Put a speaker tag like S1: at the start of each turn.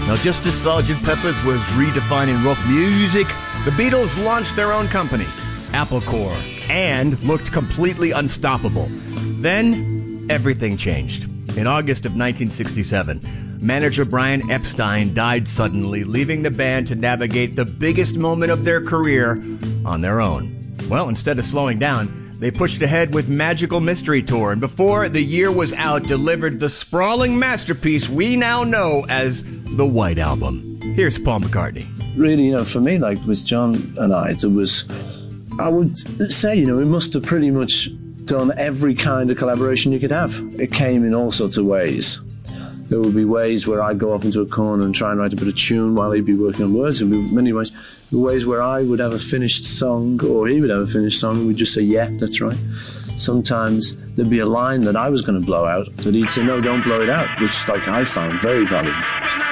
S1: Now, just as Sgt. Pepper's was redefining rock music, the Beatles launched their own company, Apple Corps, and looked completely unstoppable. Then, everything changed. In August of 1967, manager Brian Epstein died suddenly, leaving the band to navigate the biggest moment of their career on their own. Well, instead of slowing down, they pushed ahead with Magical Mystery Tour, and before the year was out, delivered the sprawling masterpiece we now know as the White Album. Here's Paul McCartney.
S2: Really, for me, like with John and I would say, we must have pretty much done every kind of collaboration you could have. It came in all sorts of ways. There would be ways where I'd go off into a corner and try and write a bit of tune while he'd be working on words. There would be many ways where I would have a finished song or he would have a finished song and we'd just say, yeah, that's right. Sometimes there'd be a line that I was going to blow out that he'd say, no, don't blow it out, which I found very valuable.